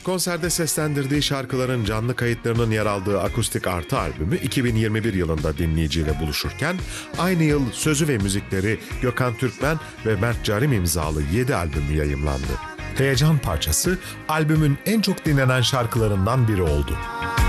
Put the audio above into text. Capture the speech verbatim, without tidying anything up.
Konserde seslendirdiği şarkıların canlı kayıtlarının yer aldığı akustik artı albümü iki bin yirmi bir yılında dinleyiciyle buluşurken, aynı yıl sözü ve müzikleri Gökhan Türkmen ve Mert Carim imzalı yedi albümü yayımlandı. Heyecan parçası albümün en çok dinlenen şarkılarından biri oldu.